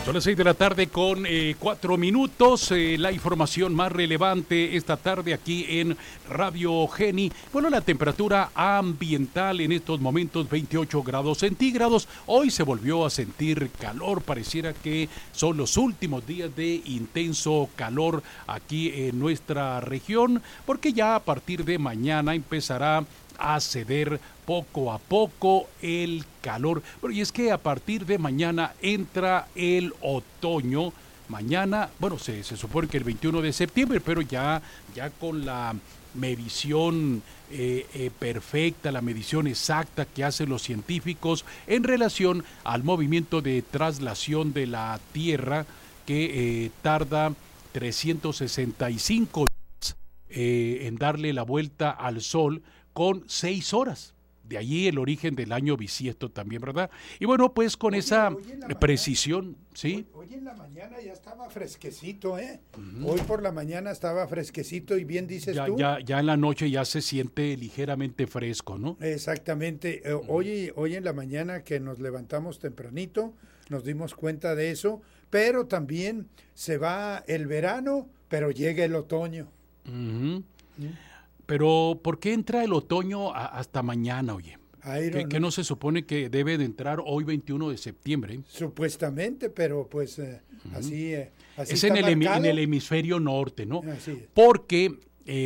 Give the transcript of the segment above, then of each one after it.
Son las 6 de la tarde con 4 minutos. La información más relevante esta tarde aquí en Radio Geni. Bueno, la temperatura ambiental en estos momentos 28 grados centígrados. Hoy se volvió a sentir calor. Pareciera que son los últimos días de intenso calor aquí en nuestra región, porque ya a partir de mañana empezará a ceder poco a poco el calor. Pero y es que a partir de mañana entra el otoño. Mañana, bueno, se supone que el 21 de septiembre, pero ya con la medición perfecta, la medición exacta que hacen los científicos en relación al movimiento de traslación de la Tierra, que tarda 365 días en darle la vuelta al Sol, con 6 horas. De allí el origen del año bisiesto también, ¿verdad? Y bueno, pues con esa precisión, mañana, ¿sí? Hoy en la mañana ya estaba fresquecito, ¿eh? Uh-huh. Hoy por la mañana estaba fresquecito y bien dices tú. Ya en la noche ya se siente ligeramente fresco, ¿no? Exactamente. Hoy en la mañana que nos levantamos tempranito, nos dimos cuenta de eso, pero también se va el verano, pero llega el otoño. Uh-huh. Pero, ¿por qué entra el otoño hasta mañana, oye? ¿Qué no se supone que debe de entrar hoy 21 de septiembre? Supuestamente, pero pues así es en el hemisferio norte, ¿no? Porque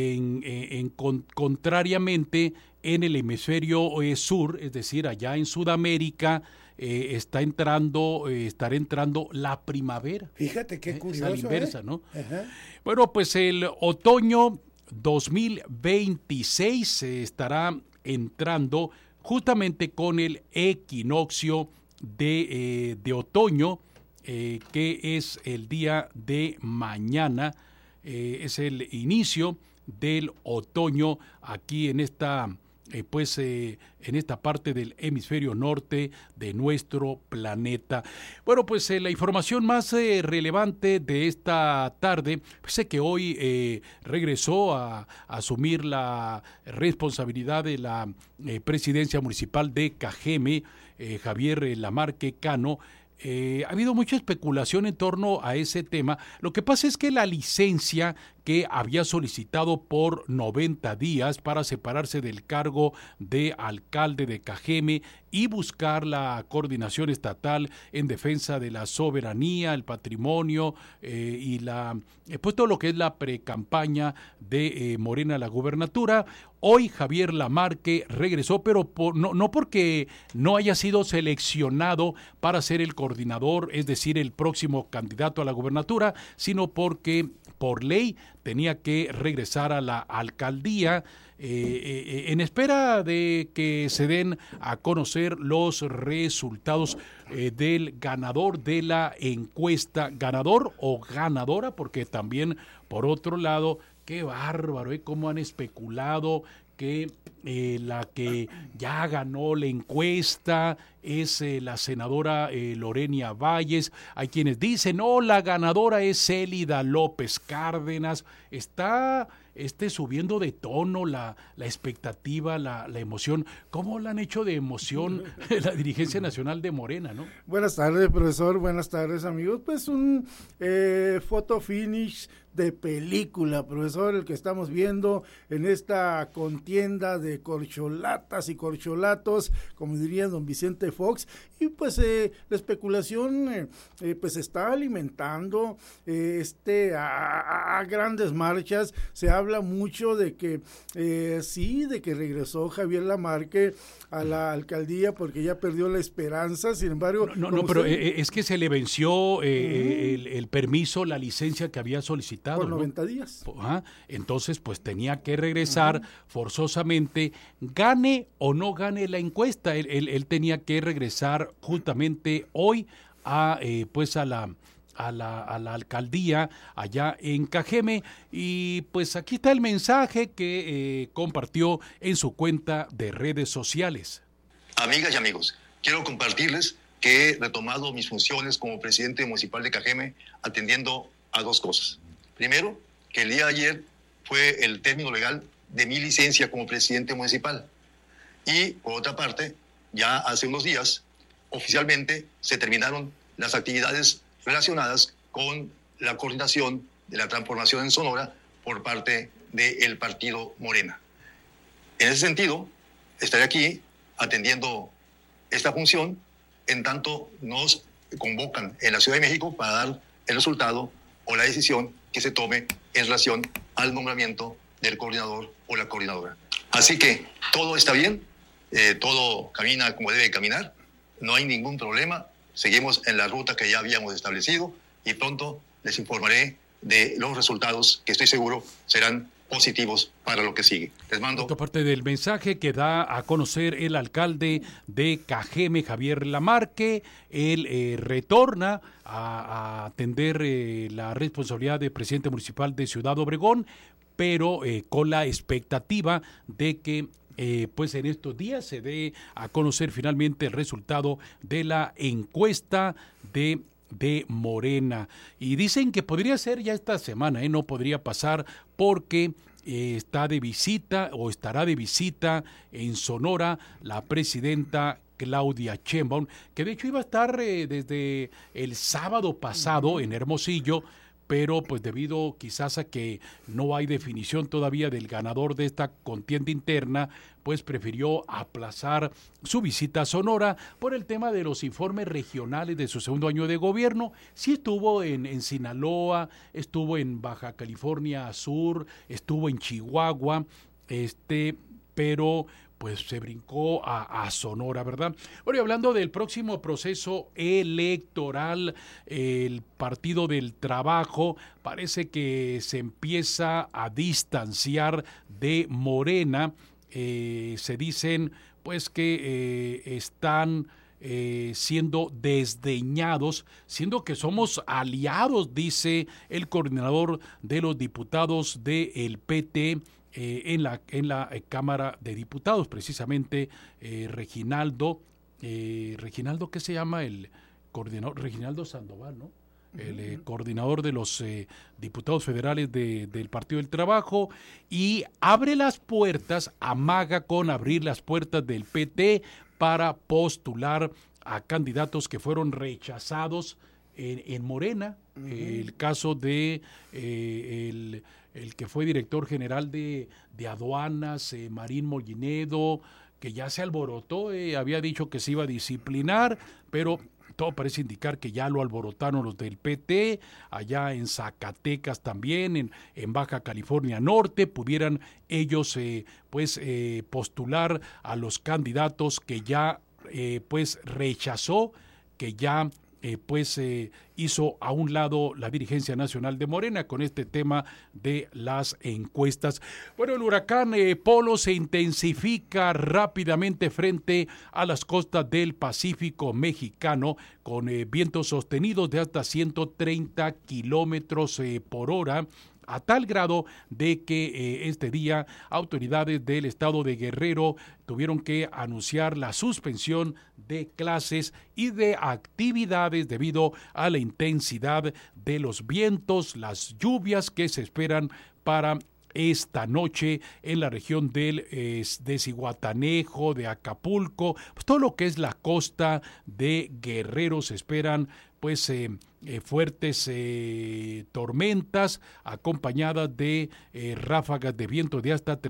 contrariamente en el hemisferio sur, es decir, allá en Sudamérica, estará entrando la primavera. Fíjate qué curioso. Es a la inversa, ¿no? Ajá. Bueno, pues el otoño 2026 se estará entrando justamente con el equinoccio de otoño, que es el día de mañana, es el inicio del otoño aquí en esta en esta parte del hemisferio norte de nuestro planeta. Bueno, pues la información más relevante de esta tarde, pues que hoy regresó a asumir la responsabilidad de la presidencia municipal de Cajeme, Javier Lamarque Cano. Ha habido mucha especulación en torno a ese tema. Lo que pasa es que la licencia que había solicitado por 90 días para separarse del cargo de alcalde de Cajeme y buscar la coordinación estatal en defensa de la soberanía, el patrimonio y pues todo lo que es la precampaña de Morena a la gubernatura. Hoy Javier Lamarque regresó, pero no porque no haya sido seleccionado para ser el coordinador, es decir, el próximo candidato a la gubernatura, sino porque por ley tenía que regresar a la alcaldía en espera de que se den a conocer los resultados del ganador de la encuesta, ganador o ganadora, porque también por otro lado, qué bárbaro, cómo han especulado que la que ya ganó la encuesta es la senadora Lorena Valles. Hay quienes dicen, no, la ganadora es Célida López Cárdenas. Está subiendo de tono la expectativa, la emoción. ¿Cómo la han hecho de emoción la dirigencia nacional de Morena, no? Buenas tardes, profesor. Buenas tardes, amigos. Pues un photo finish de película, profesor, el que estamos viendo en esta contienda de corcholatas y corcholatos, como diría don Vicente Fox, y pues la especulación pues está alimentando a grandes marchas. Se habla mucho de que de que regresó Javier Lamarque a la alcaldía porque ya perdió la esperanza. Sin embargo, pero es que se le venció el permiso, la licencia que había solicitado por 90 días. Entonces pues tenía que regresar forzosamente, gane o no gane la encuesta. Él tenía que regresar justamente hoy a la alcaldía allá en Cajeme, y pues aquí está el mensaje que compartió en su cuenta de redes sociales. Amigas y amigos, quiero compartirles que he retomado mis funciones como presidente municipal de Cajeme atendiendo a dos cosas. Primero, que el día de ayer fue el término legal de mi licencia como presidente municipal, y por otra parte, ya hace unos días oficialmente se terminaron las actividades relacionadas con la coordinación de la transformación en Sonora por parte del partido Morena. En ese sentido, estaré aquí atendiendo esta función en tanto nos convocan en la Ciudad de México para dar el resultado o la decisión que se tome en relación al nombramiento del coordinador o la coordinadora. Así que todo está bien, todo camina como debe caminar, no hay ningún problema, seguimos en la ruta que ya habíamos establecido y pronto les informaré de los resultados que estoy seguro serán positivos para lo que sigue. Les mando. Esto parte del mensaje que da a conocer el alcalde de Cajeme, Javier Lamarque. Él retorna a atender la responsabilidad de presidente municipal de Ciudad Obregón, pero con la expectativa de que pues en estos días se dé a conocer finalmente el resultado de la encuesta de Morena. Y dicen que podría ser ya esta semana, no podría pasar porque está de visita o estará de visita en Sonora la presidenta Claudia Sheinbaum, que de hecho iba a estar desde el sábado pasado en Hermosillo, pero pues debido quizás a que no hay definición todavía del ganador de esta contienda interna, pues prefirió aplazar su visita a Sonora por el tema de los informes regionales de su segundo año de gobierno. Sí estuvo en Sinaloa, estuvo en Baja California Sur, estuvo en Chihuahua, pero pues se brincó a Sonora, ¿verdad? Bueno, y hablando del próximo proceso electoral, el Partido del Trabajo parece que se empieza a distanciar de Morena. Se dicen pues que están siendo desdeñados, siendo que somos aliados, dice el coordinador de los diputados del PT, en la Cámara de Diputados, precisamente Reginaldo, ¿qué se llama? El coordinador, Reginaldo Sandoval, ¿no? El coordinador de los diputados federales del Partido del Trabajo, y abre las puertas, amaga con abrir las puertas del PT para postular a candidatos que fueron rechazados en Morena. El caso de el que fue director general de aduanas, Marín Mollinedo, que ya se alborotó, había dicho que se iba a disciplinar, pero todo parece indicar que ya lo alborotaron los del PT. Allá en Zacatecas también, en Baja California Norte, pudieran ellos postular a los candidatos que ya pues rechazó, que ya hizo a un lado la dirigencia nacional de Morena con este tema de las encuestas. Bueno, el huracán Polo se intensifica rápidamente frente a las costas del Pacífico mexicano, con vientos sostenidos de hasta 130 kilómetros por hora, a tal grado de que este día autoridades del estado de Guerrero tuvieron que anunciar la suspensión de clases y de actividades debido a la intensidad de los vientos, las lluvias que se esperan para esta noche en la región de Zihuatanejo, de Acapulco, pues todo lo que es la costa de Guerrero. Se esperan fuertes tormentas acompañadas de ráfagas de viento de hasta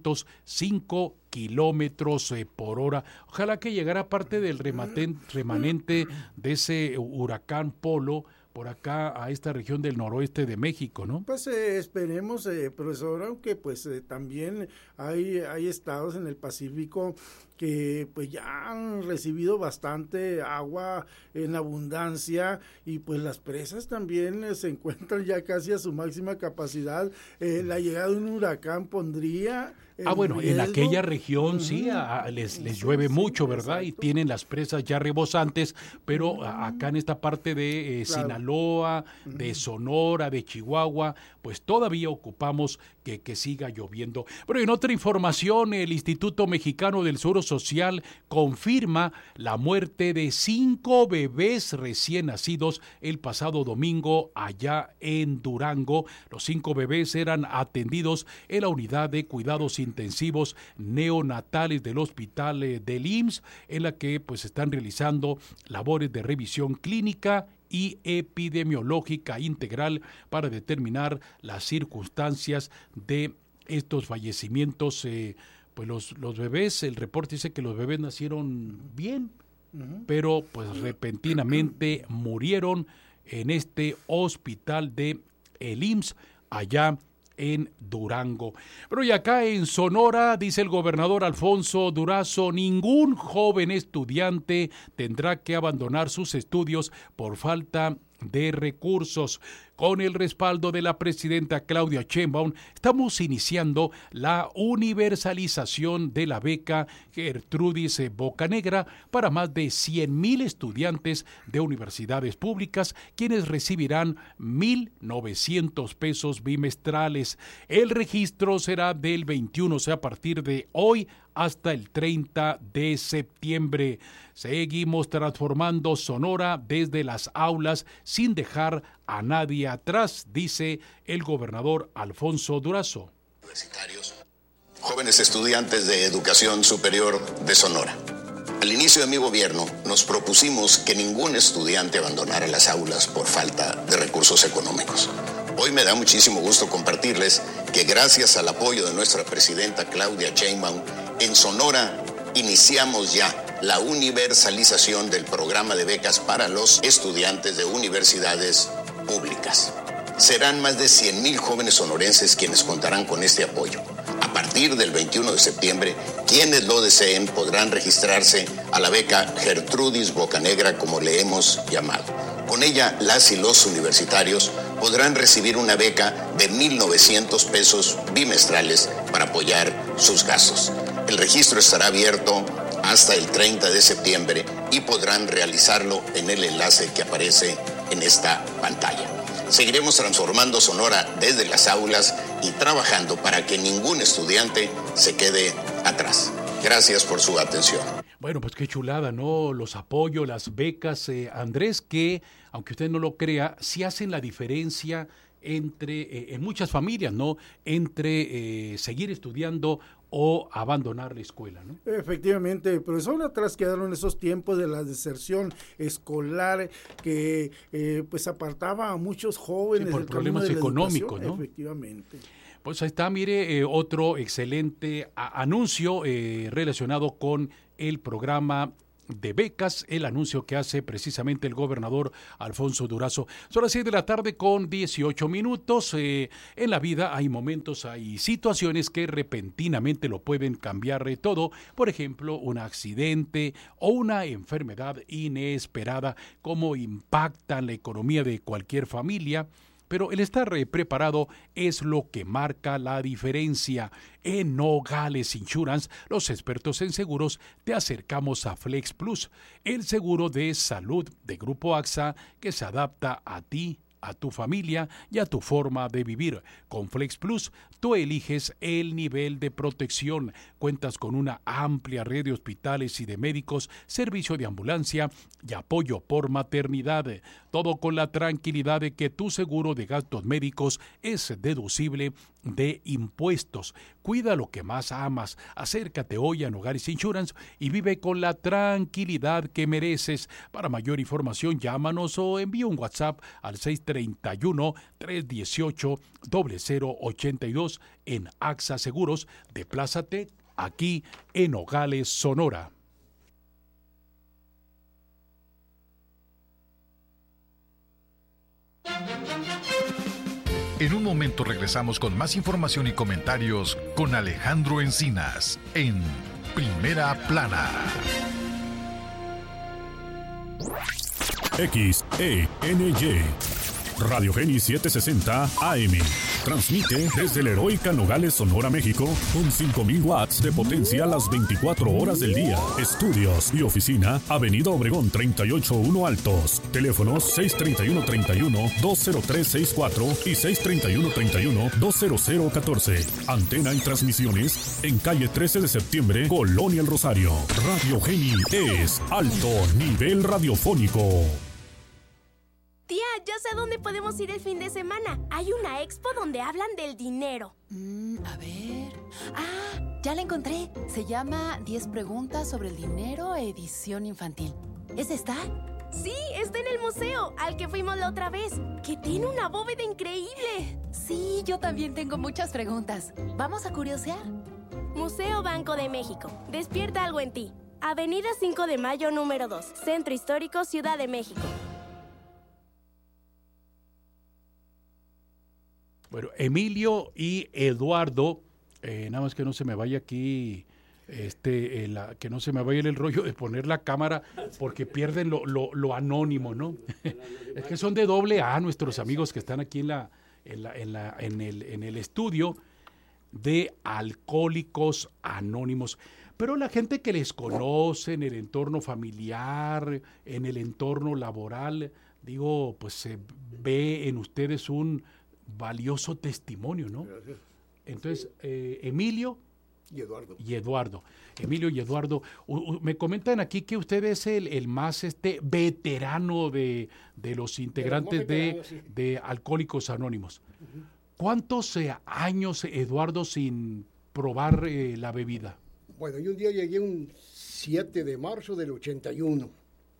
305 kilómetros por hora. Ojalá que llegara parte del remanente de ese huracán Polo por acá a esta región del noroeste de México, ¿no? Pues esperemos, profesor, aunque pues también hay estados en el Pacífico que pues ya han recibido bastante agua en abundancia, y pues las presas también se encuentran ya casi a su máxima capacidad. La llegada de un huracán pondría bueno, en aquella región sí les llueve mucho, ¿verdad? Exacto. Y tienen las presas ya rebosantes, pero acá en esta parte de Sinaloa, de Sonora, de Chihuahua, pues todavía ocupamos que siga lloviendo. Pero en otra información, el Instituto Mexicano del Seguro Social confirma la muerte de 5 bebés recién nacidos el pasado domingo allá en Durango. Los 5 bebés eran atendidos en la unidad de cuidados intensivos neonatales del hospital del IMSS, en la que pues están realizando labores de revisión clínica y epidemiológica integral para determinar las circunstancias de estos fallecimientos. Pues los bebés, el reporte dice que los bebés nacieron bien, pero pues repentinamente murieron en este hospital de el IMSS allá en Durango. Pero y acá en Sonora, dice el gobernador Alfonso Durazo, ningún joven estudiante tendrá que abandonar sus estudios por falta de recursos. Con el respaldo de la presidenta Claudia Sheinbaum, estamos iniciando la universalización de la beca Gertrudis Bocanegra para más de 100,000 estudiantes de universidades públicas, quienes recibirán 1,900 pesos bimestrales. El registro será del 21, o sea, a partir de hoy hasta el 30 de septiembre. Seguimos transformando Sonora desde las aulas sin dejar a nadie atrás, dice el gobernador Alfonso Durazo. Universitarios, jóvenes estudiantes de educación superior de Sonora. Al inicio de mi gobierno nos propusimos que ningún estudiante abandonara las aulas por falta de recursos económicos. Hoy me da muchísimo gusto compartirles que gracias al apoyo de nuestra presidenta Claudia Sheinbaum, en Sonora iniciamos ya la universalización del programa de becas para los estudiantes de universidades públicas. Serán más de 100,000 jóvenes sonorenses quienes contarán con este apoyo. A partir del 21 de septiembre, quienes lo deseen podrán registrarse a la beca Gertrudis Bocanegra, como le hemos llamado. Con ella, las y los universitarios podrán recibir una beca de 1,900 pesos bimestrales para apoyar sus gastos. El registro estará abierto hasta el 30 de septiembre y podrán realizarlo en el enlace que aparece en esta pantalla. Seguiremos transformando Sonora desde las aulas y trabajando para que ningún estudiante se quede atrás. Gracias por su atención. Bueno, pues qué chulada, ¿no? Los apoyos, las becas, Andrés, que, aunque usted no lo crea, sí hacen la diferencia entre, en muchas familias, ¿no? Entre seguir estudiando o abandonar la escuela, ¿no? Efectivamente, profesor, atrás quedaron esos tiempos de la deserción escolar que pues apartaba a muchos jóvenes. Sí, por problemas económicos, ¿no? Efectivamente. Pues ahí está, mire, otro excelente anuncio relacionado con el programa de becas, el anuncio que hace precisamente el gobernador Alfonso Durazo. Son las 6 de la tarde con 18 minutos. En la vida hay momentos, hay situaciones que repentinamente lo pueden cambiar de todo. Por ejemplo, un accidente o una enfermedad inesperada, cómo impactan la economía de cualquier familia. Pero el estar preparado es lo que marca la diferencia. En Nogales Insurance, los expertos en seguros, te acercamos a Flex Plus, el seguro de salud de Grupo AXA que se adapta a ti, a tu familia y a tu forma de vivir. Con Flex Plus, tú eliges el nivel de protección. Cuentas con una amplia red de hospitales y de médicos, servicio de ambulancia y apoyo por maternidad. Todo con la tranquilidad de que tu seguro de gastos médicos es deducible de impuestos. Cuida lo que más amas. Acércate hoy a Nogales Insurance y vive con la tranquilidad que mereces. Para mayor información, llámanos o envía un WhatsApp al 631-318-0082 en AXA Seguros. Deplázate aquí en Nogales, Sonora. En un momento regresamos con más información y comentarios con Alejandro Encinas en Primera Plana. XENY Radio Geni 760 AM. Transmite desde la heroica Nogales, Sonora, México, con 5,000 watts de potencia a las 24 horas del día. Estudios y oficina, Avenida Obregón 381 Altos. Teléfonos 631-31-20364 y 631-31-20014. Antena y transmisiones en calle 13 de septiembre, Colonia El Rosario. Radio Geni es alto nivel radiofónico. Tía, ya sé a dónde podemos ir el fin de semana. Hay una expo donde hablan del dinero. A ver... Ah, ya la encontré. Se llama 10 preguntas sobre el dinero, edición infantil. ¿Es esta? Sí, está en el museo al que fuimos la otra vez, que tiene una bóveda increíble. Sí, yo también tengo muchas preguntas. ¿Vamos a curiosear? Museo Banco de México. Despierta algo en ti. Avenida 5 de Mayo, número 2. Centro Histórico, Ciudad de México. Bueno, Emilio y Eduardo, nada más que no se me vaya aquí, que no se me vaya el rollo de poner la cámara porque pierden lo anónimo, ¿no? Es que son de doble A nuestros amigos que están aquí en el estudio de Alcohólicos Anónimos. Pero la gente que les conoce en el entorno familiar, en el entorno laboral, digo, pues se ve en ustedes un valioso testimonio, ¿no? Gracias. Entonces, Emilio Y Eduardo. y Eduardo. Emilio y Eduardo, me comentan aquí que usted es el más veterano de los integrantes de Alcohólicos Anónimos. ¿Cuántos años, Eduardo, sin probar la bebida? Bueno, yo un día llegué un 7 de marzo del 81.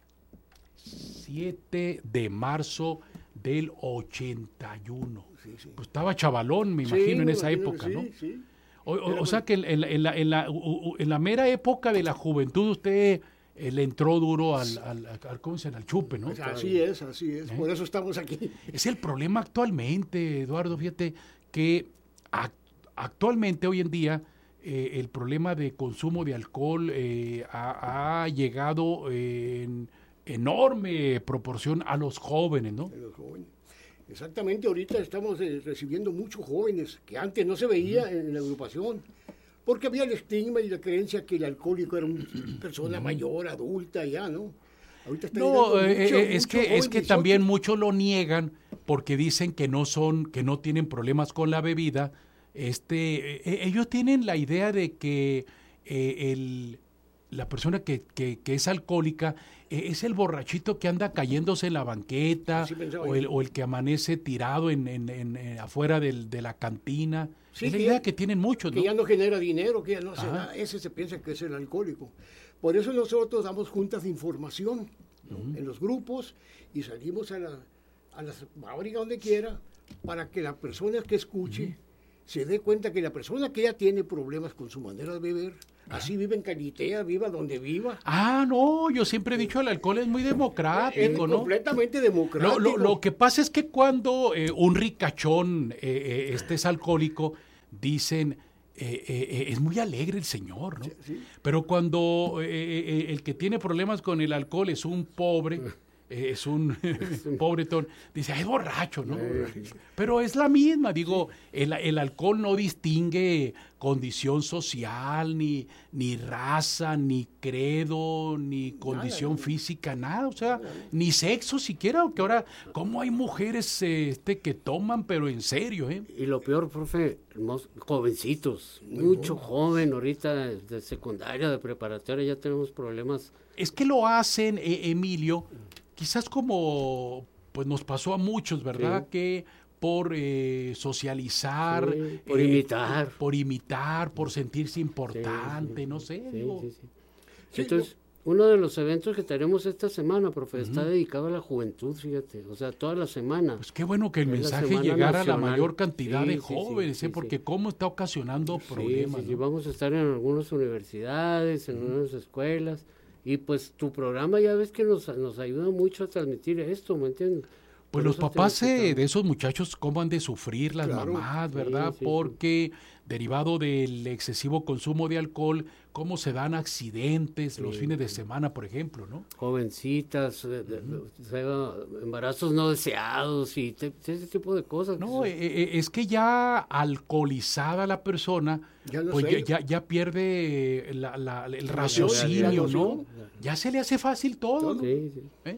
7 de marzo del 81. Sí, sí. Pues estaba chavalón, me imagino, en esa época, sí, ¿no? Sí. O sea que en la mera época de la juventud usted le entró duro ¿cómo se llama? Al chupe, ¿no? Así es. Por eso estamos aquí. Es el problema actualmente, Eduardo, fíjate que actualmente, hoy en día, el problema de consumo de alcohol ha llegado en enorme proporción a los jóvenes, ¿no? Los jóvenes. Exactamente, ahorita estamos recibiendo muchos jóvenes que antes no se veía en la agrupación, porque había el estigma y la creencia que el alcohólico era una persona mayor, adulta, ya, ¿no? Ahorita está es que también muchos lo niegan porque dicen que no tienen problemas con la bebida. Ellos tienen la idea de que la persona que es alcohólica es el borrachito que anda cayéndose en la banqueta o el que amanece tirado afuera de la cantina. Sí, es la idea que tienen muchos, ¿no? Que ya no genera dinero, que ya no hace nada. Ese se piensa que es el alcohólico. Por eso nosotros damos juntas de información, ¿no? En los grupos, y salimos a la fábrica donde quiera para que la persona que escuche se dé cuenta que la persona que ya tiene problemas con su manera de beber, así vive en Calitea, viva donde viva. No, yo siempre he dicho el alcohol es muy democrático, es ¿no? Completamente democrático. Lo que pasa es que cuando un ricachón es alcohólico, dicen, es muy alegre el señor, ¿no? Sí. Pero cuando el que tiene problemas con el alcohol es un pobre, es un pobretón, dice, es borracho, ¿no? Pero es la misma, digo, el alcohol no distingue condición social, ni raza, ni credo, ni condición física, nada, o sea, ni sexo siquiera, porque ahora, ¿cómo hay mujeres que toman, pero en serio, eh? Y lo peor, profe, jovencitos, mucho joven, ahorita de secundaria, de preparatoria, ya tenemos problemas. Es que lo hacen, Emilio, quizás como pues nos pasó a muchos, ¿verdad? Sí. Que por socializar, sí, por imitar, por sentirse importante, no sé. Sí. Entonces, uno de los eventos que tenemos esta semana, profe, está dedicado a la juventud, fíjate, o sea, toda la semana. Pues qué bueno que el mensaje llegara a la mayor cantidad de jóvenes, porque cómo está ocasionando problemas. Sí, vamos a estar en algunas universidades, en unas escuelas. Y pues tu programa ya ves que nos ayuda mucho a transmitir esto, ¿me entiendes? Pues los papás de esos muchachos cómo han de sufrir las mamás, ¿verdad? Porque derivado del excesivo consumo de alcohol, cómo se dan accidentes los fines de semana, por ejemplo, ¿no? Jovencitas, embarazos no deseados y ese tipo de cosas. No, es que ya alcoholizada la persona, pues ya pierde el raciocinio, ¿no? Ya se le hace fácil todo, ¿no? Sí.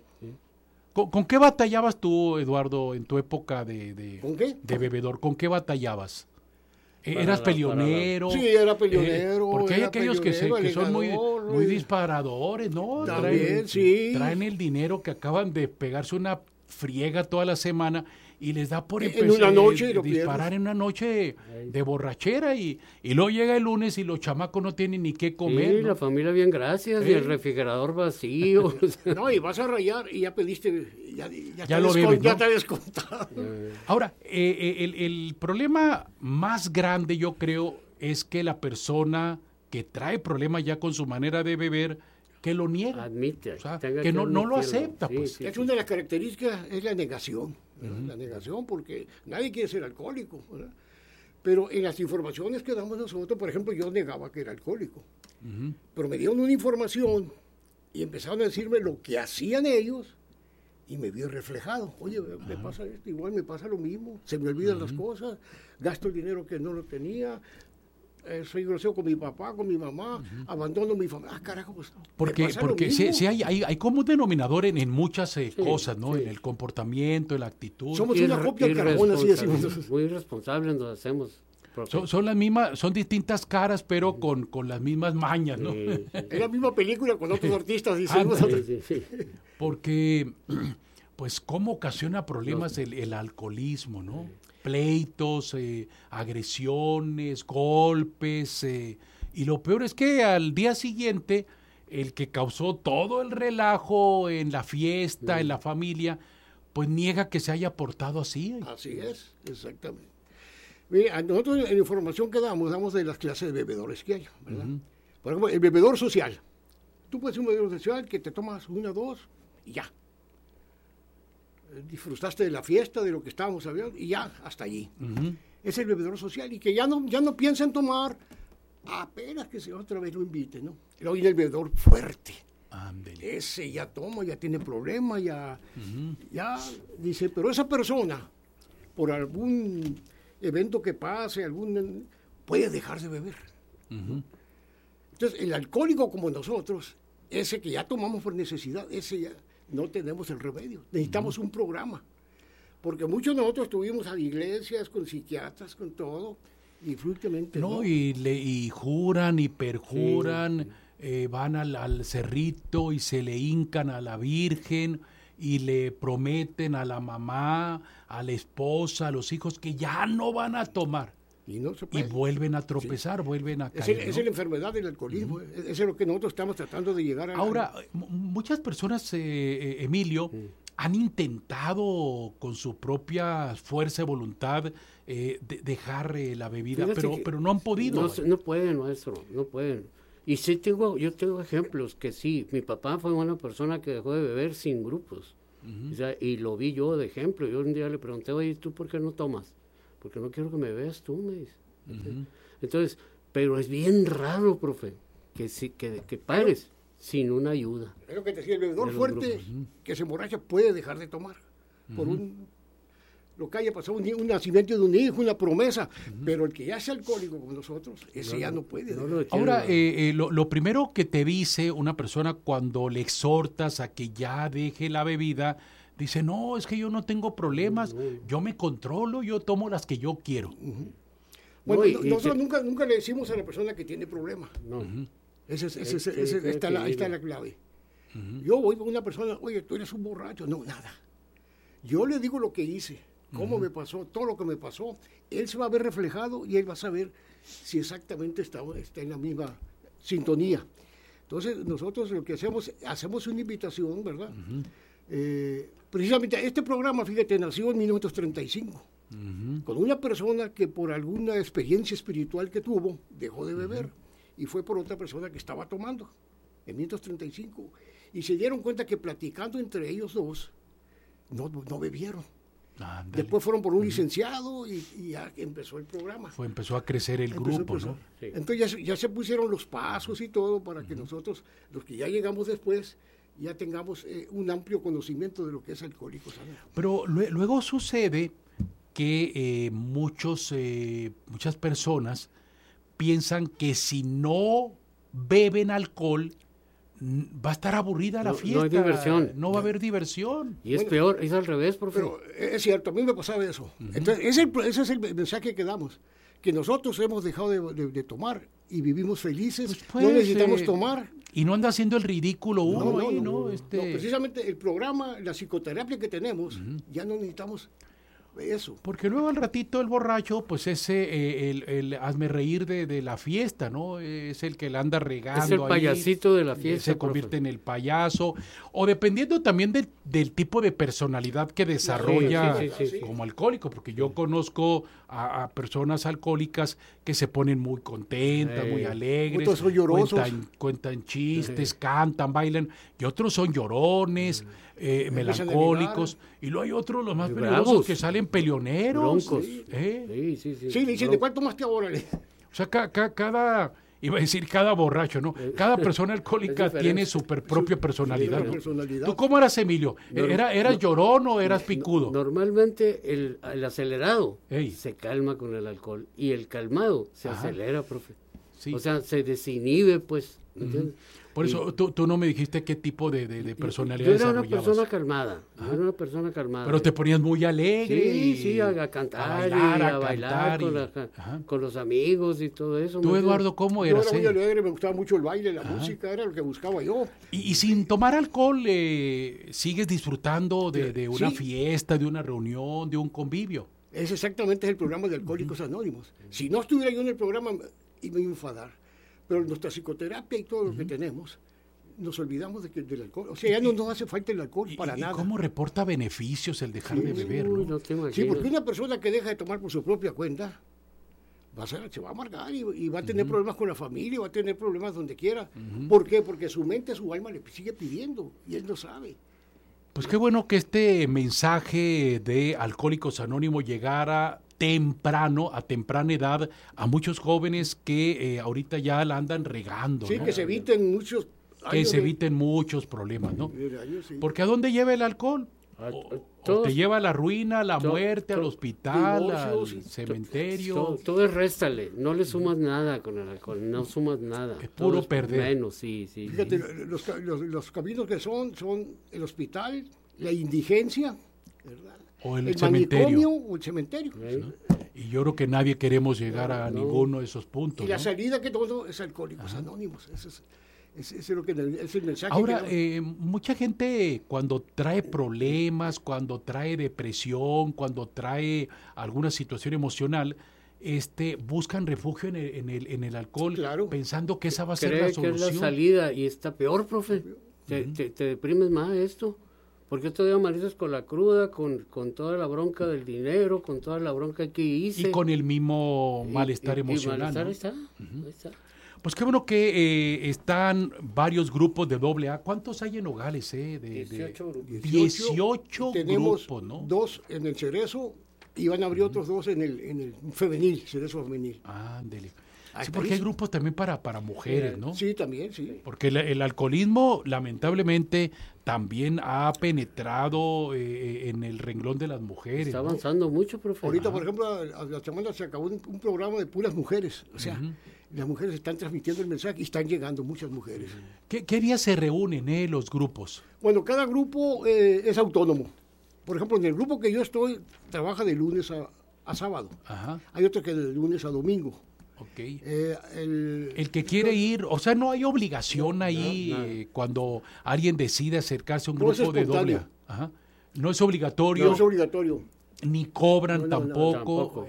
¿Con qué batallabas tú, Eduardo, en tu época de bebedor? ¿Con qué batallabas? ¿Eras peleonero? Sí, era peleonero. Porque hay aquellos que son muy disparadores, ¿no? También, traen el dinero que acaban de pegarse una friega toda la semana y les da por en una noche disparar en una noche de borrachera y luego llega el lunes y los chamacos no tienen ni qué comer. Sí, ¿no? La familia bien, gracias, y el refrigerador vacío. No, y vas a rayar y ya pediste, ya lo bebes, ¿no? Ya te has descontado. Ahora, el problema más grande, yo creo, es que la persona que trae problemas ya con su manera de beber, que lo niega. Admite. O sea, que no lo acepta. Sí, pues. sí, Es una de las características, es la negación. La negación, porque nadie quiere ser alcohólico, ¿verdad? Pero en las informaciones que damos nosotros, por ejemplo, yo negaba que era alcohólico. Pero me dieron una información y empezaron a decirme lo que hacían ellos y me vi reflejado. Oye, me pasa esto, igual me pasa lo mismo. Se me olvidan las cosas, gasto el dinero que no lo tenía, soy grosero con mi papá, con mi mamá, abandono mi familia. Ah, carajo, pues. Porque sí hay como un denominador en muchas cosas, ¿no? En el comportamiento, en la actitud. Somos una copia del carbón, así decimos. Muy irresponsables nos hacemos. Son las mismas, son distintas caras, pero con las mismas mañas, ¿no? Es la misma película con otros artistas, dicen. Porque, pues, ¿cómo ocasiona problemas el alcoholismo, no? Pleitos, agresiones, golpes, y lo peor es que al día siguiente el que causó todo el relajo en la fiesta, en la familia, pues niega que se haya portado así. Así es, exactamente. Mira, nosotros en la información que damos de las clases de bebedores que hay, ¿verdad? Por ejemplo, el bebedor social. Tú puedes ser un bebedor social que te tomas 1, 2 y ya. Disfrutaste de la fiesta, de lo que estábamos hablando, y ya, hasta allí. Es el bebedor social, y que ya no piensa en tomar, apenas que se otra vez lo invite, ¿no? Luego viene el bebedor fuerte. Ándale. Ese ya toma, ya tiene problemas, ya dice, pero esa persona, por algún evento que pase, puede dejar de beber. Entonces, el alcohólico como nosotros, ese que ya tomamos por necesidad, ese ya no tenemos el remedio. Necesitamos un programa. Porque muchos de nosotros estuvimos a iglesias, con psiquiatras, con todo, y fructamente no. Y juran y perjuran, van al cerrito y se le hincan a la Virgen y le prometen a la mamá, a la esposa, a los hijos que ya no van a tomar. Y vuelven a tropezar, vuelven a caer. Es la enfermedad del alcoholismo. Es lo que nosotros estamos tratando de llegar a... Ahora, muchas personas, Emilio, han intentado con su propia fuerza y voluntad dejar la bebida, pero no han podido. No pueden, maestro, no pueden. Y sí yo tengo ejemplos que sí. Mi papá fue una persona que dejó de beber sin grupos. O sea, y lo vi yo de ejemplo. Yo un día le pregunté, oye, ¿tú por qué no tomas? Porque no quiero que me veas tú, me dice. Entonces, pero es bien raro, profe, que pares sin una ayuda. Es lo que te decía, el bebedor fuerte que se emborracha puede dejar de tomar por lo que haya pasado, un nacimiento de un hijo, una promesa, pero el que ya es alcohólico como nosotros, ese ya no puede. Ahora, lo primero que te dice una persona cuando le exhortas a que ya deje la bebida, dice, no, es que yo no tengo problemas, yo me controlo, yo tomo las que yo quiero. Bueno, nosotros nunca le decimos a la persona que tiene problemas. Ahí está la clave. Yo voy con una persona, oye, tú eres un borracho. No, nada. Yo le digo lo que hice, cómo me pasó, todo lo que me pasó. Él se va a ver reflejado y él va a saber si exactamente está en la misma sintonía. Entonces, nosotros lo que hacemos una invitación, ¿verdad? Precisamente este programa, fíjate, nació en 1935, con una persona que por alguna experiencia espiritual que tuvo, dejó de beber, y fue por otra persona que estaba tomando, en 1935, y se dieron cuenta que platicando entre ellos dos, no bebieron. Después fueron por un licenciado y ya empezó el programa. Empezó a crecer el grupo, ¿no? Sí. Entonces ya se pusieron los pasos y todo para que nosotros, los que ya llegamos después, ya tengamos un amplio conocimiento de lo que es Alcohólicos Anónimos. Pero luego sucede que muchas personas piensan que si no beben alcohol va a estar aburrida la fiesta. No hay diversión. No va a haber diversión. Y es peor, es al revés, profe. Pero es cierto, a mí me pasaba eso. Entonces, ese es el mensaje que damos, que nosotros hemos dejado de tomar y vivimos felices, no necesitamos tomar. Y no anda haciendo el ridículo uno ahí, ¿no? No, precisamente el programa, la psicoterapia que tenemos, ya no necesitamos eso. Porque luego al ratito el borracho, pues ese, el hazme reír de la fiesta, ¿no? Es el que le anda regando. Es el payasito de la fiesta. Se convierte en el payaso. O dependiendo también del tipo de personalidad que desarrolla como alcohólico. Porque yo conozco a personas alcohólicas que se ponen muy contentas, muy alegres. Otros son llorosos. Cuentan chistes, cantan, bailan. Y otros son llorones, melancólicos. Y luego hay otros, los más peligrosos, que salen peleoneros. Broncos. Sí, le dicen, ¿de cuánto más te ahora? O sea, cada, iba a decir cada borracho, ¿no? Cada persona alcohólica tiene su propia personalidad, ¿no? ¿Tú cómo eras, Emilio? ¿Eras llorón o eras picudo? Normalmente el acelerado se calma con el alcohol y el calmado se acelera, profe. Sí. O sea, se desinhibe, pues. ¿Entiendes? Por eso tú no me dijiste qué tipo de personalidad desarrollabas. Yo era una persona calmada. Pero te ponías muy alegre. Sí, a cantar, a bailar con los amigos y todo eso. ¿Tú, Eduardo, cómo eras? Yo era muy alegre, me gustaba mucho el baile, la música, era lo que buscaba yo. Y sin tomar alcohol, ¿sigues disfrutando de una fiesta, de una reunión, de un convivio? Ese exactamente es el programa de Alcohólicos Anónimos. Si no estuviera yo en el programa, me iba a enfadar. Pero nuestra psicoterapia y todo lo que tenemos, nos olvidamos del alcohol. O sea, ya no nos hace falta el alcohol para nada. ¿Y cómo reporta beneficios el dejar de beber? ¿No? Sí, porque una persona que deja de tomar por su propia cuenta, se va a amargar y va a tener problemas con la familia, va a tener problemas donde quiera. ¿Por qué? Porque su mente, su alma le sigue pidiendo y él no sabe. Pues qué bueno que este mensaje de Alcohólicos Anónimos llegara temprano, a temprana edad, a muchos jóvenes que ahorita ya la andan regando. Sí, ¿no? que se eviten muchos años. Que se eviten muchos problemas, ¿no? Porque ¿a dónde lleva el alcohol? O te lleva a la ruina, a la muerte, al hospital, al cementerio. Todo es réstale, no le sumas nada con el alcohol, no sumas nada. Es puro perder. Menos, sí. Fíjate, los caminos que son el hospital, la indigencia, ¿verdad? O el cementerio. O el cementerio. ¿No? Y yo creo que nadie queremos llegar a ninguno de esos puntos. Y la salida que todo es Alcohólicos Anónimos. Ese es lo que es el mensaje. Ahora, mucha gente cuando trae problemas, cuando trae depresión, cuando trae alguna situación emocional, buscan refugio en el alcohol, pensando que esa va a ser la solución. Que es la salida y está peor, profe. Te deprimes más de esto. Porque todavía amaneces con la cruda, con toda la bronca del dinero, con toda la bronca que hice. Y con el mismo malestar emocional. Malestar, ¿no? Ahí está. Pues qué bueno que están varios grupos de AA. ¿Cuántos hay en Nogales? 18 grupos. 18 tenemos grupos, ¿no? 2 en el Cerezo y van a abrir otros 2 en el femenil, Cerezo femenil. Ándele. Sí, porque hay grupos también para mujeres, ¿no? Sí, también, sí. Porque el alcoholismo, lamentablemente, también ha penetrado en el renglón de las mujeres. Está avanzando mucho, profe. Ahorita, por ejemplo, a la semana se acabó un programa de puras mujeres. O sea, las mujeres están transmitiendo el mensaje y están llegando muchas mujeres. ¿Qué días se reúnen los grupos? Bueno, cada grupo es autónomo. Por ejemplo, en el grupo que yo estoy, trabaja de lunes a sábado. Ajá. Hay otro que de lunes a domingo. Okay. El que quiere ir, o sea, no hay obligación cuando alguien decide acercarse a un grupo de AA. Ajá. No es obligatorio. No es obligatorio. Ni cobran tampoco.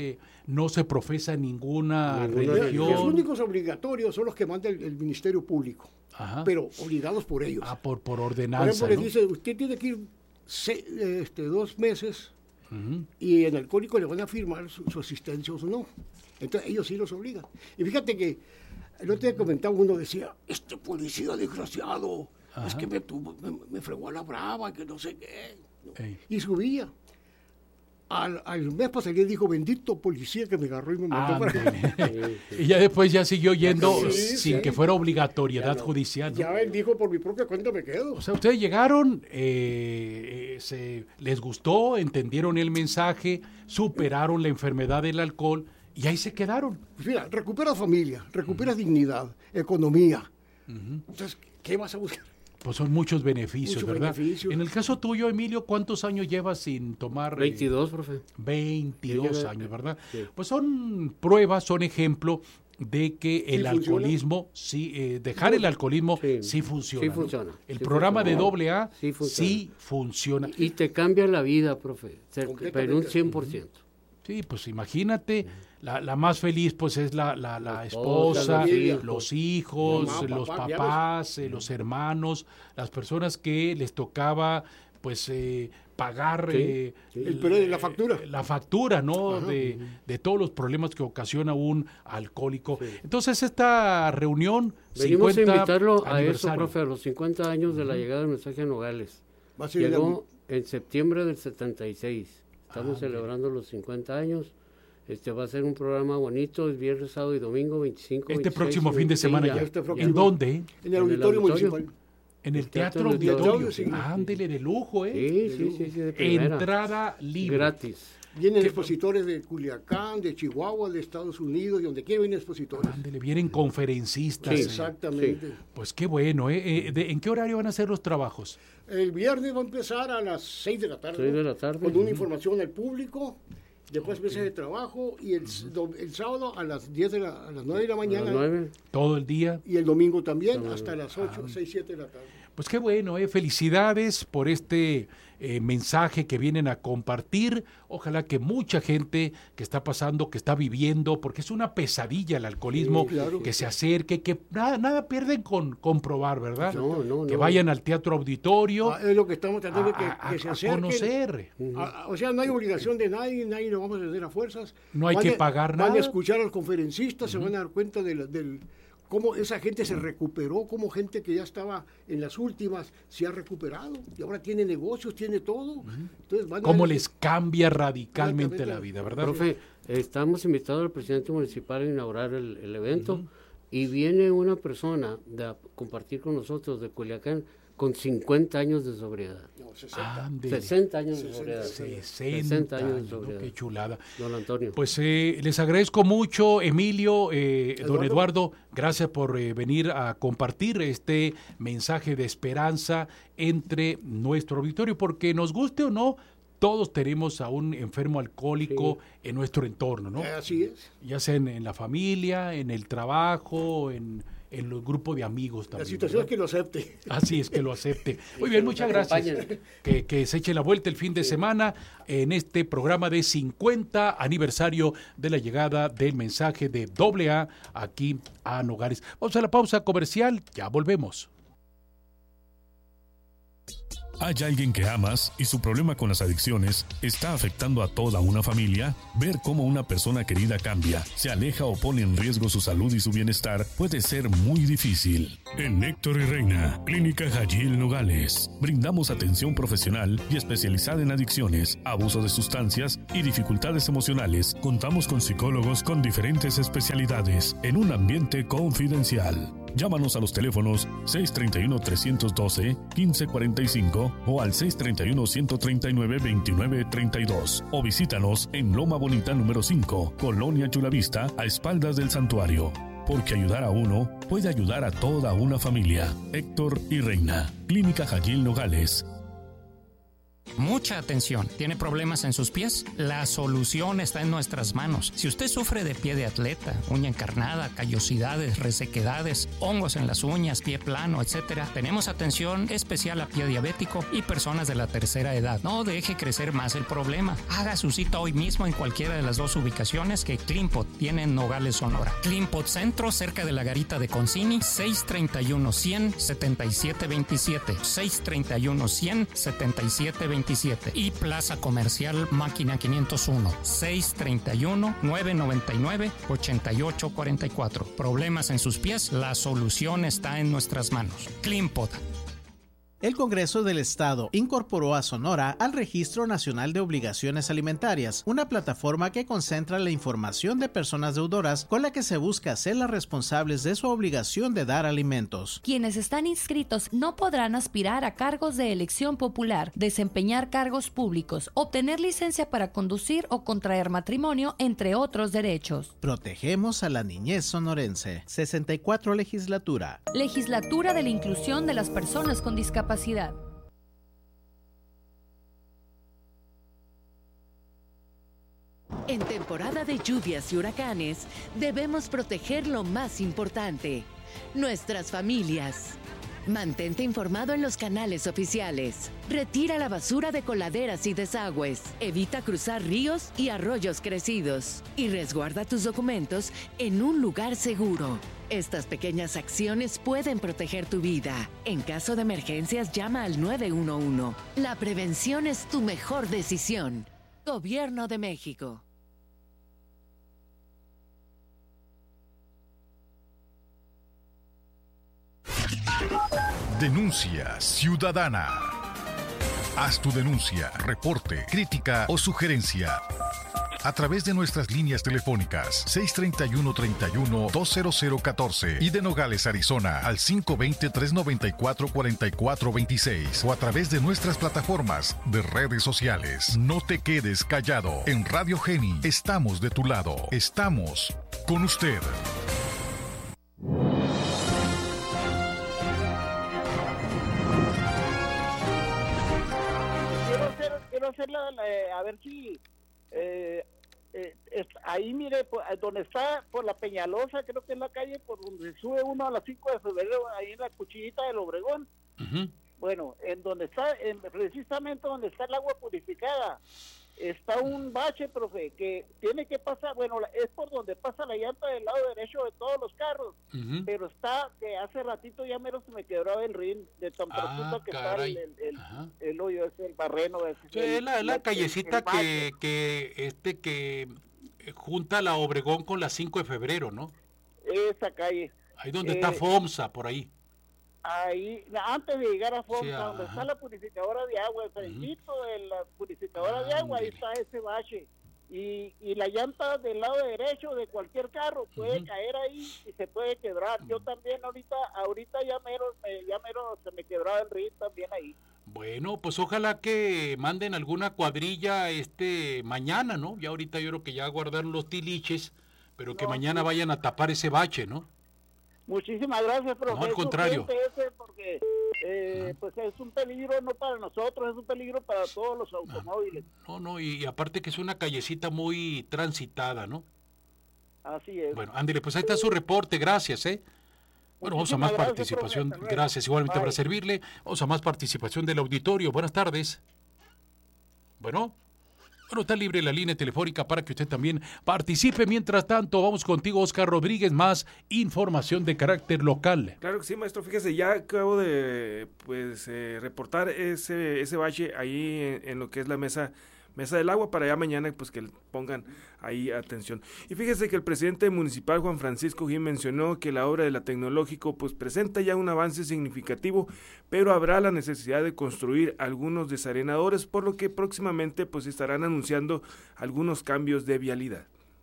No se profesa ninguna religión. Los únicos obligatorios son los que manda el Ministerio Público. Ajá. Pero obligados por ellos. Por ordenanza. Por ejemplo, les dice, usted tiene que ir 2 meses y en Alcohólico le van a firmar su asistencia o no. Entonces ellos sí los obligan. Y fíjate que el otro día comentaba, uno decía, policía desgraciado, es que me fregó a la brava, que no sé qué. Y subía. Al mes pasado dijo, bendito policía que me agarró y me mandó para... Y ya después ya siguió yendo sin que fuera obligatoriedad judicial, ¿no? Ya él dijo, por mi propia cuenta me quedo. O sea, ustedes llegaron, les gustó, entendieron el mensaje, superaron la enfermedad del alcohol y ahí se quedaron. Pues mira, recuperas familia, recuperas dignidad, economía. Entonces, ¿qué vas a buscar? Pues son muchos beneficios, ¿verdad? En el caso tuyo, Emilio, ¿cuántos años llevas sin tomar? 22, profe. 22 años, ¿verdad? Sí. Pues son pruebas, son ejemplo de que el alcoholismo, dejar el alcoholismo sí funciona. Sí funciona. El sí programa funciona. de AA sí funciona. Y te cambia la vida, profe, pero un 100%. Sí, pues imagínate, la más feliz pues es la esposa, los hijos, los papás, los hermanos, las personas que les tocaba pues pagar la factura. La factura, ¿no? De todos los problemas que ocasiona un alcohólico. Sí. Entonces esta reunión... Venimos a invitarlo a eso, profe, a los 50 años de la llegada del mensaje a Nogales. Llegó en septiembre del 76. Estamos celebrando los 50 años. Va a ser un programa bonito, es viernes, sábado y domingo, 25, 26. Próximo fin de semana ya. ¿En dónde? En el Auditorio Municipal. En el Teatro Auditorio. Ándele, de lujo, ¿eh? Sí, de primera. Entrada libre. Gratis. Vienen expositores de Culiacán, de Chihuahua, de Estados Unidos, de donde quiera vienen expositores. Ándele, vienen conferencistas. Sí, exactamente. Sí. Pues qué bueno, ¿eh? ¿En qué horario van a ser los trabajos? El viernes va a empezar a las 6 de la tarde. 6 de la tarde. Con una información al público. Después meses de trabajo y el sábado a las 9 de la mañana. 9. Todo el día. Y el domingo también hasta las 8, 6, 7 de la tarde. Pues qué bueno, felicidades por este mensaje que vienen a compartir. Ojalá que mucha gente que está pasando, que está viviendo, porque es una pesadilla el alcoholismo, que se acerque, que nada pierden con comprobar, ¿verdad? Que vayan al Teatro Auditorio. Es lo que estamos tratando de que se acerquen. A conocer. O sea, no hay obligación de nadie lo vamos a hacer a fuerzas. No hay que pagar nada. Van a escuchar a los conferencistas, se van a dar cuenta del cómo esa gente se recuperó, cómo gente que ya estaba en las últimas se ha recuperado y ahora tiene negocios, tiene todo. Entonces cómo les cambia radicalmente la vida, ¿verdad? Profe, estamos invitados al presidente municipal a inaugurar el evento y viene una persona a compartir con nosotros de Culiacán con 50 años de sobriedad. No, 60. 60 años de sobriedad. 60 años de sobriedad. Qué chulada. Don Antonio. Pues les agradezco mucho, Emilio, don Eduardo, gracias por venir a compartir este mensaje de esperanza entre nuestro auditorio, porque nos guste o no, todos tenemos a un enfermo alcohólico en nuestro entorno, ¿no? Así es. Ya sea en la familia, en el trabajo, en los grupos de amigos también. La situación ¿verdad? Es que lo acepte. Así es, que lo acepte. Muy bien, muchas gracias. Que se eche la vuelta el fin de semana en este programa de 50 aniversario de la llegada del mensaje de AA aquí a Nogales. Vamos a la pausa comercial, ya volvemos. ¿Hay alguien que amas y su problema con las adicciones está afectando a toda una familia? Ver cómo una persona querida cambia, se aleja o pone en riesgo su salud y su bienestar puede ser muy difícil. En Héctor y Reina, Clínica Jayil Nogales, brindamos atención profesional y especializada en adicciones, abuso de sustancias y dificultades emocionales. Contamos con psicólogos con diferentes especialidades en un ambiente confidencial. Llámanos a los teléfonos 631-312-1545 o al 631-139-2932 o visítanos en Loma Bonita número 5, Colonia Chulavista, a espaldas del santuario. Porque ayudar a uno puede ayudar a toda una familia. Héctor y Reina, Clínica Jayil Nogales. Mucha atención. ¿Tiene problemas en sus pies? La solución está en nuestras manos. Si usted sufre de pie de atleta, uña encarnada, callosidades, resequedades, hongos en las uñas, pie plano, etc., tenemos atención especial a pie diabético y personas de la tercera edad. No deje crecer más el problema. Haga su cita hoy mismo en cualquiera de las dos ubicaciones que Cleanpot tiene en Nogales, Sonora. Cleanpot Centro, cerca de la garita de Concini, 631-100-7727. 631-100-7727. Y Plaza Comercial Máquina 501, 631-999-8844. Problemas en sus pies, la solución está en nuestras manos. Cleanpot. El Congreso del Estado incorporó a Sonora al Registro Nacional de Obligaciones Alimentarias, una plataforma que concentra la información de personas deudoras con la que se busca hacerlas responsables de su obligación de dar alimentos. Quienes están inscritos no podrán aspirar a cargos de elección popular, desempeñar cargos públicos, obtener licencia para conducir o contraer matrimonio, entre otros derechos. Protegemos a la niñez sonorense. 64 Legislatura. Legislatura de la Inclusión de las Personas con Discapacidad. En temporada de lluvias y huracanes, debemos proteger lo más importante, nuestras familias. Mantente informado en los canales oficiales. Retira la basura de coladeras y desagües. Evita cruzar ríos y arroyos crecidos. Y resguarda tus documentos en un lugar seguro. Estas pequeñas acciones pueden proteger tu vida. En caso de emergencias, llama al 911. La prevención es tu mejor decisión. Gobierno de México. Denuncia ciudadana. Haz tu denuncia, reporte, crítica o sugerencia a través de nuestras líneas telefónicas 631-31-20014 y de Nogales, Arizona al 520-394-4426 o a través de nuestras plataformas de redes sociales. No te quedes callado. En Radio Geni estamos de tu lado. Estamos con usted. Quiero hacerla, a ver si ahí mire, donde está por la Peñalosa, creo que es la calle por donde se sube uno a las 5 de febrero, ahí en la cuchillita del Obregón. Bueno, en donde está, precisamente donde está el agua purificada, está un bache, profe, que tiene que pasar, bueno, es por donde pasa la llanta del lado derecho de todos los carros, pero está, que hace ratito ya mero se me quebró el rin, de tan profundo que caray. está el hoyo, es el barreno. Sí, es la callecita que junta la Obregón con la 5 de febrero, ¿no? Esa calle. Ahí donde está FOMSA, por ahí. Ahí, antes de llegar a FOMSA, Sí, donde está la purificadora de agua, el frentito de la purificadora de agua, ahí está ese bache. Y la llanta del lado derecho de cualquier carro puede caer ahí y se puede quebrar. Yo también ahorita ya mero se me quebraba el río también ahí. Bueno, pues ojalá que manden alguna cuadrilla mañana, ¿no? Ya ahorita yo creo que ya guardaron los tiliches, pero que mañana vayan a tapar ese bache, ¿no? Muchísimas gracias, profesor. No, al contrario. Porque pues es un peligro no para nosotros, es un peligro para todos los automóviles. No, y aparte que es una callecita muy transitada, ¿no? Así es. Bueno, ándele, pues ahí está su reporte, gracias, Bueno, vamos a más participación, gracias, igualmente para servirle. Vamos a más participación del auditorio, buenas tardes. Bueno, está libre la línea telefónica para que usted también participe. Mientras tanto, vamos contigo, Oscar Rodríguez, más información de carácter local. Claro que sí, maestro. Fíjese, ya acabo de reportar ese bache ahí en lo que es la mesa del agua, para ya mañana pues que pongan ahí atención. Y fíjese que el presidente municipal Juan Francisco Gil mencionó que la obra de la Tecnológico pues presenta ya un avance significativo, pero habrá la necesidad de construir algunos desarenadores, por lo que próximamente pues estarán anunciando algunos cambios de vialidad.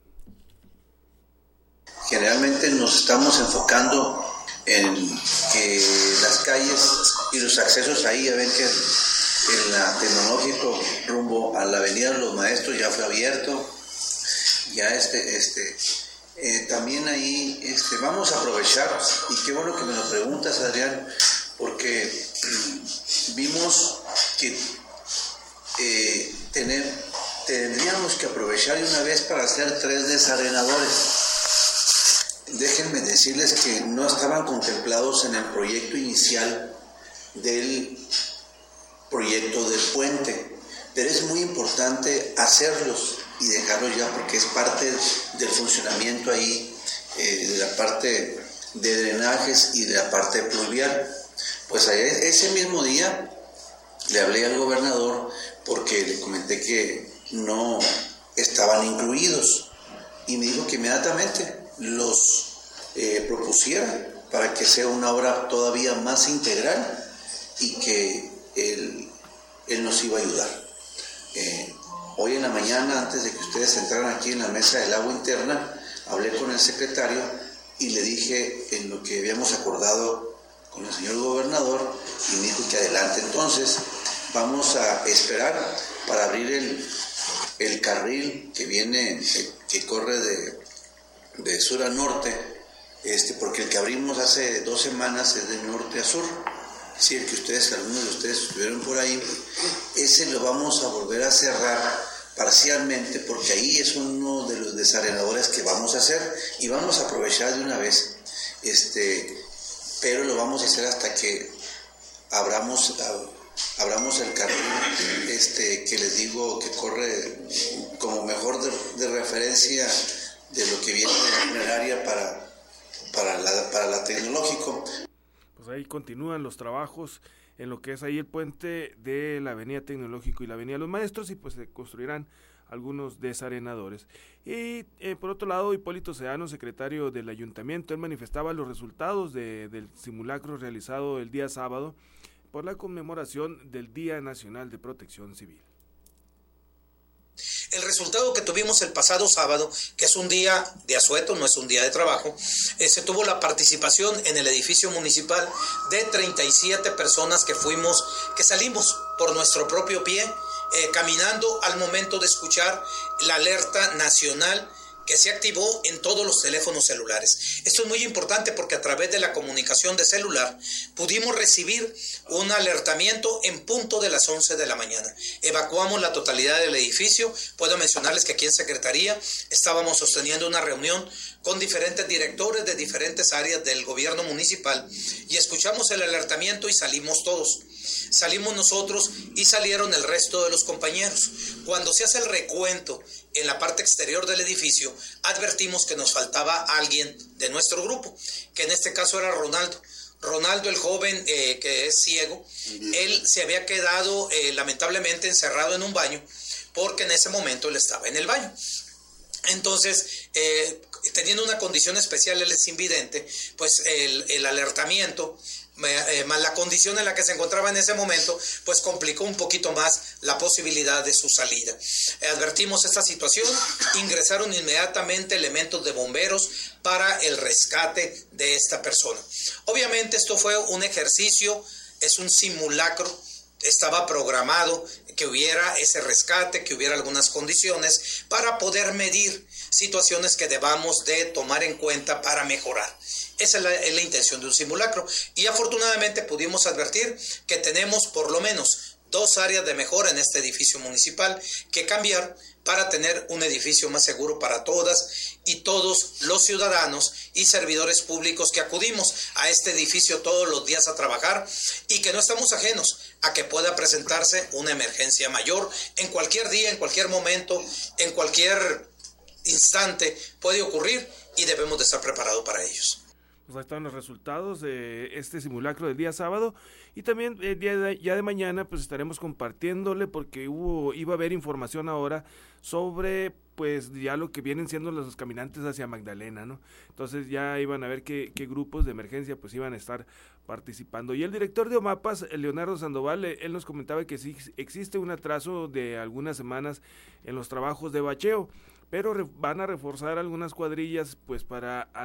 Generalmente nos estamos enfocando en que las calles y los accesos ahí, ya ven que en la Tecnológico rumbo a la Avenida de los Maestros ya fue abierto, ya también ahí vamos a aprovechar, y qué bueno que me lo preguntas, Adrián, porque vimos que tendríamos que aprovechar de una vez para hacer 3 desarenadores. Déjenme decirles que no estaban contemplados en el proyecto inicial del proyecto del puente, pero es muy importante hacerlos y dejarlos ya, porque es parte del funcionamiento ahí, de la parte de drenajes y de la parte pluvial. Pues ese mismo día le hablé al gobernador porque le comenté que no estaban incluidos y me dijo que inmediatamente los propusiera para que sea una obra todavía más integral y que él nos iba a ayudar. Hoy en la mañana, antes de que ustedes entraran aquí en la mesa del agua interna, hablé con el secretario y le dije en lo que habíamos acordado con el señor gobernador, y me dijo que adelante. Entonces vamos a esperar para abrir el carril que viene, que corre de sur a norte, porque el que abrimos hace 2 semanas es de norte a sur. Sí, el que algunos de ustedes estuvieron por ahí, ese lo vamos a volver a cerrar parcialmente, porque ahí es uno de los desarenadores que vamos a hacer y vamos a aprovechar de una vez, pero lo vamos a hacer hasta que abramos el carril que les digo que corre como mejor de referencia de lo que viene en el área para la tecnológico. Pues ahí continúan los trabajos en lo que es ahí el puente de la avenida Tecnológico y la avenida Los Maestros, y pues se construirán algunos desarenadores. Y por otro lado, Hipólito Sedano, secretario del ayuntamiento, él manifestaba los resultados del simulacro realizado el día sábado por la conmemoración del Día Nacional de Protección Civil. El resultado que tuvimos el pasado sábado, que es un día de asueto, no es un día de trabajo, se tuvo la participación en el edificio municipal de 37 personas que salimos por nuestro propio pie, caminando al momento de escuchar la alerta nacional que se activó en todos los teléfonos celulares. Esto es muy importante porque a través de la comunicación de celular pudimos recibir un alertamiento en punto de las 11 de la mañana. Evacuamos la totalidad del edificio. Puedo mencionarles que aquí en Secretaría estábamos sosteniendo una reunión con diferentes directores de diferentes áreas del gobierno municipal y escuchamos el alertamiento y salimos todos. Salimos nosotros y salieron el resto de los compañeros. Cuando se hace el recuento en la parte exterior del edificio, advertimos que nos faltaba alguien de nuestro grupo, que en este caso era Ronaldo. Ronaldo, el joven que es ciego, él se había quedado lamentablemente encerrado en un baño, porque en ese momento él estaba en el baño. Entonces, teniendo una condición especial, él es invidente, pues el alertamiento más la condición en la que se encontraba en ese momento, pues complicó un poquito más la posibilidad de su salida. Advertimos esta situación, ingresaron inmediatamente elementos de bomberos para el rescate de esta persona. Obviamente esto fue un ejercicio, es un simulacro, estaba programado que hubiera ese rescate, que hubiera algunas condiciones para poder medir situaciones que debamos de tomar en cuenta para mejorar. Esa es la intención de un simulacro. Y afortunadamente pudimos advertir que tenemos por lo menos 2 áreas de mejora en este edificio municipal que cambiar para tener un edificio más seguro para todas y todos los ciudadanos y servidores públicos que acudimos a este edificio todos los días a trabajar y que no estamos ajenos a que pueda presentarse una emergencia mayor en cualquier día, en cualquier momento, en cualquier instante puede ocurrir y debemos de estar preparados para ellos. Pues ahí están los resultados de este simulacro del día sábado y también el día ya de mañana pues estaremos compartiéndole porque iba a haber información ahora sobre pues ya lo que vienen siendo los caminantes hacia Magdalena, ¿no? Entonces ya iban a ver qué grupos de emergencia pues iban a estar participando. Y el director de OMAPAS, Leonardo Sandoval, él nos comentaba que sí existe un atraso de algunas semanas en los trabajos de bacheo, pero van a reforzar algunas cuadrillas pues para